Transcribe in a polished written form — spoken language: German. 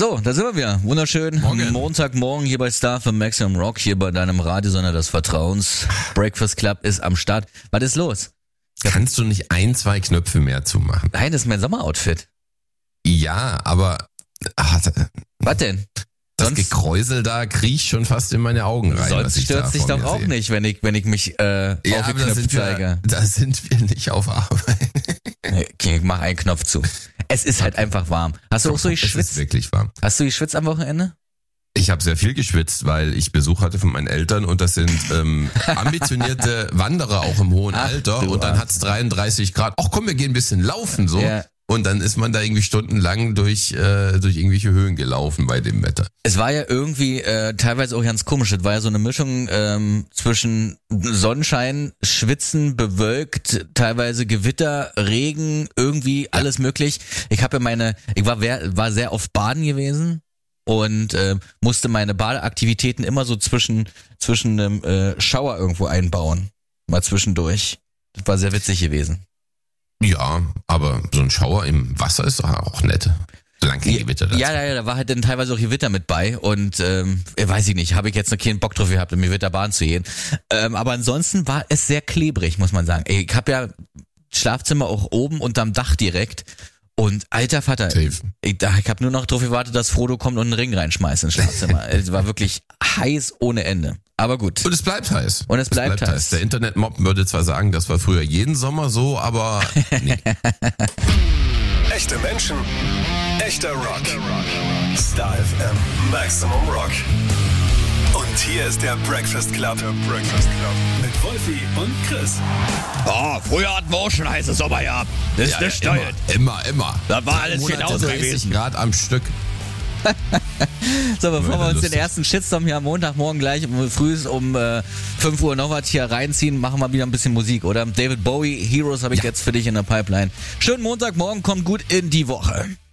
So, da sind wir wieder. Wunderschön. Morgen. Montagmorgen hier bei Star für Maximum Rock, hier bei deinem Radiosender des Vertrauens. Breakfast Club ist am Start. Was ist los? Kannst du nicht 2 Knöpfe mehr zumachen? Nein, das ist mein Sommeroutfit. Ja, aber Was denn? das Gekräusel da kriecht schon fast in meine Augen rein. Sonst stört sich doch auch sehe. nicht, wenn ich mich Ja, aber aufgeknöpft zeige. da sind wir nicht auf Arbeit. Okay, mach einen Knopf zu. Es ist halt einfach warm. Hast du auch so Es ist geschwitzt? wirklich warm. Hast du geschwitzt am Wochenende? Ich habe sehr viel geschwitzt, weil ich Besuch hatte von meinen Eltern und das sind ambitionierte Wanderer auch im hohen Alter du und dann Arsch. hat's 33 Grad. Ach komm, wir gehen ein bisschen laufen so. Ja. Und dann ist man da irgendwie stundenlang durch irgendwelche Höhen gelaufen bei dem Wetter. Es war ja irgendwie teilweise auch ganz komisch. Es war ja so eine Mischung zwischen Sonnenschein, Schwitzen, bewölkt, teilweise Gewitter, Regen, irgendwie alles möglich. Ich war sehr oft baden gewesen und musste meine Badeaktivitäten immer so zwischen einem Shower irgendwo einbauen. Mal zwischendurch. Das war sehr witzig gewesen. Ja, aber so ein Schauer im Wasser ist doch auch nett. Solange kein Gewitter dazu. Ja, da war halt dann teilweise auch Gewitter mit bei und weiß ich nicht, habe ich jetzt noch keinen Bock drauf gehabt, im Gewitter baden zu gehen. Aber ansonsten war es sehr klebrig, muss man sagen. Ich habe ja Schlafzimmer auch oben unterm Dach direkt und alter Vater, Safe. ich habe nur noch drauf gewartet, dass Frodo kommt und einen Ring reinschmeißt ins Schlafzimmer. Es war wirklich heiß ohne Ende. Aber gut. Und es bleibt heiß. Und es bleibt heiß. Der Internetmob würde zwar sagen, das war früher jeden Sommer so, aber nee. Echte Menschen, echter Rock. Star FM, Maximum Rock. Und hier ist der Breakfast Club. Mit Wolfi und Chris. Oh, früher hatten wir auch schon heiße Sommer gehabt. Das ist nicht steuert. Immer. Das war alles Monate genauso 30 gewesen. Grad am Stück. So, bevor wir uns Lustig. den ersten Shitstorm hier am Montagmorgen gleich früh um 5 Uhr noch was hier reinziehen, machen wir wieder ein bisschen Musik, oder? David Bowie, Heroes habe ich jetzt für dich in der Pipeline. Schönen Montagmorgen, kommt gut in die Woche.